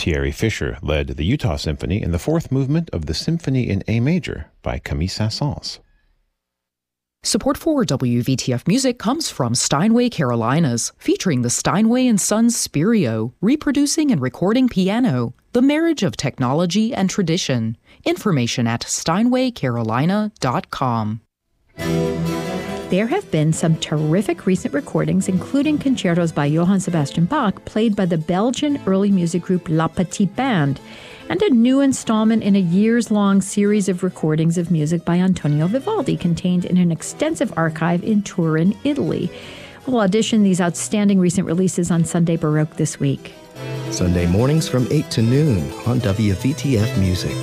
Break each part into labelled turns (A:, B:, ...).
A: Thierry Fischer led the Utah Symphony in the fourth movement of the Symphony in A major by Camille Saint-Saëns.
B: Support for WVTF Music comes from Steinway Carolinas, featuring the Steinway & Sons Spirio, reproducing and recording piano, the marriage of technology and tradition. Information at steinwaycarolina.com.
C: There have been some terrific recent recordings, including concertos by Johann Sebastian Bach, played by the Belgian early music group La Petite Band, and a new installment in a years-long series of recordings of music by Antonio Vivaldi, contained in an extensive archive in Turin, Italy. We'll audition these outstanding recent releases on Sunday Baroque this week.
D: Sunday mornings from 8 to noon on WVTF Music.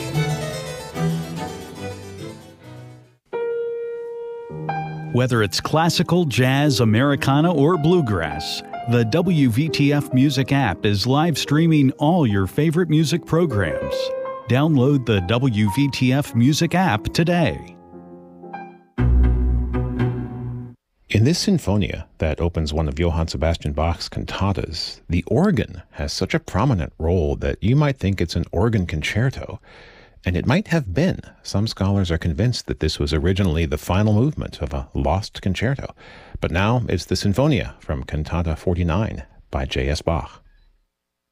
E: Whether it's classical, jazz, Americana, or bluegrass, the WVTF Music app is live streaming all your favorite music programs. Download the WVTF Music app today.
A: In this sinfonia that opens one of Johann Sebastian Bach's cantatas, the organ has such a prominent role that you might think it's an organ concerto. And it might have been. Some scholars are convinced that this was originally the final movement of a lost concerto. But now it's the Sinfonia from Cantata 49 by J.S. Bach.